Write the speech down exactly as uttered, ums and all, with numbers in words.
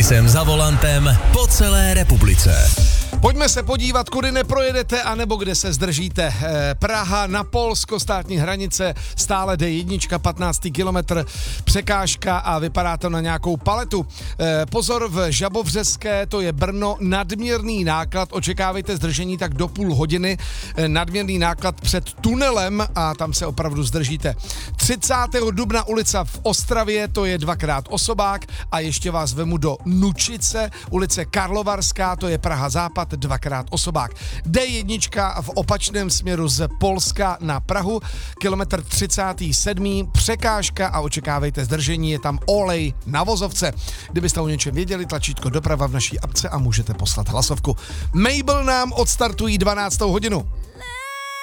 servisem za volantem po celé republice. Pojďme se podívat, kudy neprojedete, anebo kde se zdržíte. Eh, Praha na Polsko, státní hranice, stále D jedna, patnáctý kilometr, překážka a vypadá to na nějakou paletu. Eh, pozor, v Žabovřeské, to je Brno, nadměrný náklad, očekávejte zdržení tak do půl hodiny, eh, nadměrný náklad před tunelem a tam se opravdu zdržíte. třicátého dubna ulica v Ostravě, to je dvakrát osobák a ještě vás vemu do Nučice, ulice Karlovarská, to je Praha západ, dvakrát osobák. D jedna v opačném směru z Polska na Prahu, kilometr třicátý sedmý překážka a očekávejte zdržení, je tam olej na vozovce. Kdybyste o něčem věděli, tlačítko doprava v naší apce a můžete poslat hlasovku. Mabel nám odstartují dvanáctou hodinu.